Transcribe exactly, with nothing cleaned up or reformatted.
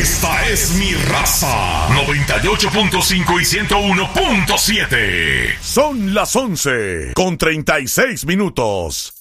Esta es mi raza. noventa y ocho punto cinco y ciento uno punto siete. Son las once con treinta y seis minutos.